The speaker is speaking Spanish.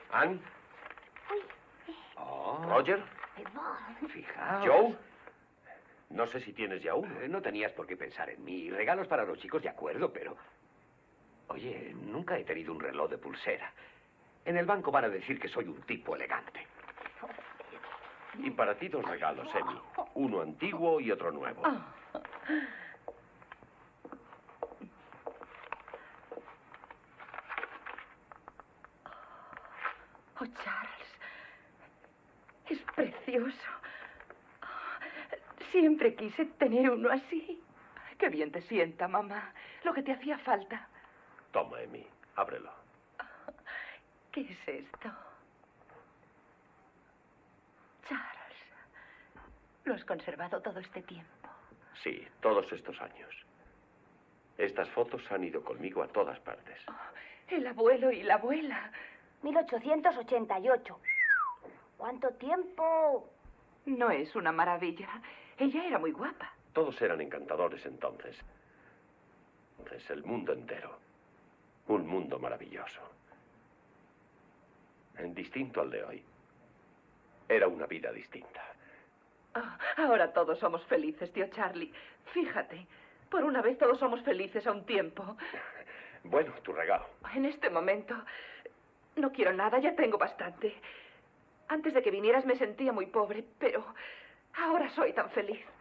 Ann. Oh. Roger. Fijaos. Joe. No sé si tienes ya uno. No tenías por qué pensar en mí. Regalos para los chicos, de acuerdo, pero... Oye, nunca he tenido un reloj de pulsera. En el banco van a decir que soy un tipo elegante. Y para ti 2 regalos, Emmy. Uno antiguo y otro nuevo. Oh, Charles. Es precioso. Siempre quise tener uno así. Qué bien te sienta, mamá. Lo que te hacía falta. Toma, Emmy. Ábrelo. ¿Qué es esto? Charles, ¿lo has conservado todo este tiempo? Sí, todos estos años. Estas fotos han ido conmigo a todas partes. El abuelo y la abuela. 1888. ¿Cuánto tiempo? No es una maravilla. Ella era muy guapa. Todos eran encantadores entonces. Entonces, el mundo entero. Un mundo maravilloso. Distinto al de hoy. Era una vida distinta. Ahora todos somos felices, tío Charlie. Fíjate, por una vez todos somos felices a un tiempo. Bueno, tu regalo. En este momento no quiero nada, ya tengo bastante. Antes de que vinieras me sentía muy pobre, pero ahora soy tan feliz.